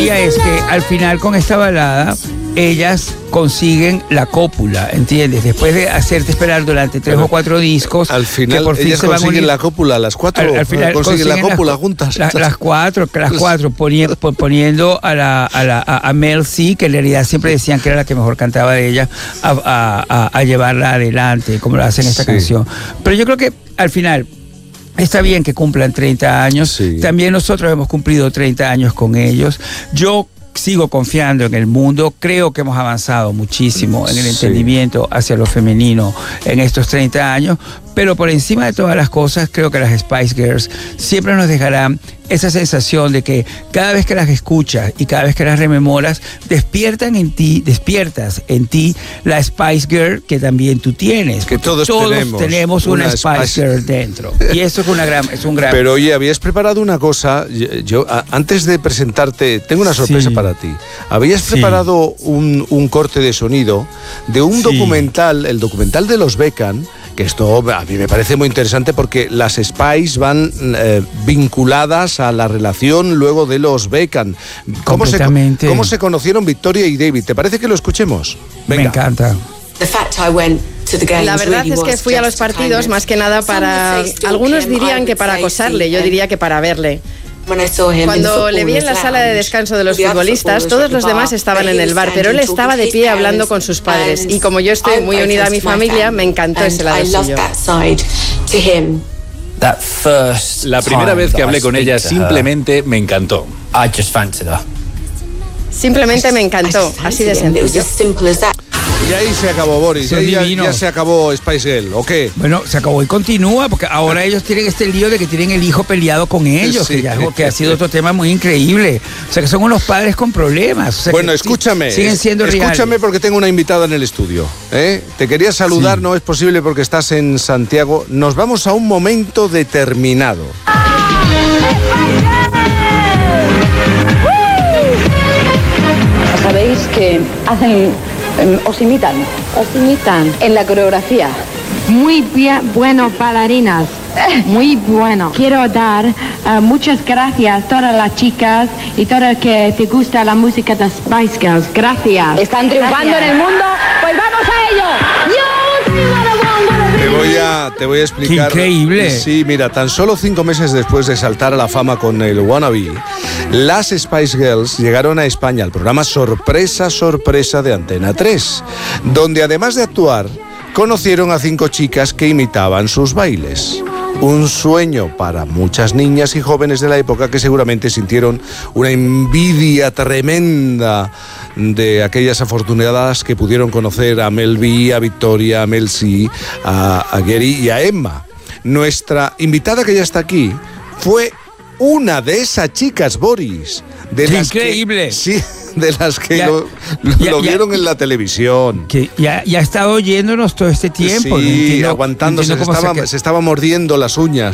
teoría es que al final con esta balada ellas consiguen la cópula, ¿entiendes? Después de hacerte esperar durante 3 o 4 discos, al final que por fin ellas se van consiguen la cópula, las 4 al final consiguen la cópula juntas. Las cuatro poniendo a Mel C, que en realidad siempre decían que era la que mejor cantaba de ella, a llevarla adelante, como lo hacen esta canción. Pero yo creo que al final está bien que cumplan 30 años. Sí. También nosotros hemos cumplido 30 años con ellos. Yo sigo confiando en el mundo. Creo que hemos avanzado muchísimo en el entendimiento hacia lo femenino en estos 30 años. Pero por encima de todas las cosas, creo que las Spice Girls siempre nos dejarán esa sensación de que cada vez que las escuchas y cada vez que las rememoras, despiertas en ti la Spice Girl que también tú tienes. Que todos tenemos una Spice Girl dentro. Y eso es un gran... Pero oye, habías preparado una cosa. Yo antes de presentarte, tengo una sorpresa para ti. Habías preparado un corte de sonido de un documental, el documental de los Beckham, que esto a mí me parece muy interesante porque las Spice van vinculadas a la relación luego de los Beckham. ¿Cómo se conocieron Victoria y David? ¿Te parece que lo escuchemos? Venga. Me encanta. La verdad es que fui a los partidos más que nada para... Algunos dirían que para acosarle, yo diría que para verle. Cuando le vi en la sala de descanso de los futbolistas, todos los demás estaban en el bar, pero él estaba de pie hablando con sus padres. Y como yo estoy muy unida a mi familia, me encantó ese lado suyo. La primera vez que hablé con ella simplemente me encantó. Simplemente me encantó, así de sencillo. Y ahí se acabó, Boris. Ya se acabó Spice Girl, ¿o qué? Bueno, se acabó y continúa, porque ahora ellos tienen este lío de que tienen el hijo peleado con ellos, que ha sido otro tema muy increíble. O sea, que son unos padres con problemas. O sea, bueno, escúchame. Siguen siendo escúchame reales. Porque tengo una invitada en el estudio. Te quería saludar, no es posible porque estás en Santiago. Nos vamos a un momento determinado. Sabéis que os imitan en la coreografía. Muy bien, bueno, bailarinas. Muy bueno. Quiero dar muchas gracias a todas las chicas y todas que te gusta la música de Spice Girls. Gracias. Están triunfando en el mundo. Pues vamos a ello. Te voy a explicar. ¡Qué increíble! Sí, mira, tan solo 5 meses después de saltar a la fama con el Wannabe, las Spice Girls llegaron a España al programa Sorpresa, Sorpresa de Antena 3, donde además de actuar, conocieron a 5 chicas que imitaban sus bailes. Un sueño para muchas niñas y jóvenes de la época que seguramente sintieron una envidia tremenda de aquellas afortunadas que pudieron conocer a Mel B, a Victoria, a Mel C, a Gary y a Emma. Nuestra invitada que ya está aquí fue una de esas chicas, Boris. ¡Increíble! Sí, de las que lo vieron en la televisión. Que ya ha estado oyéndonos todo este tiempo. Sí, aguantándose, se estaba mordiendo las uñas.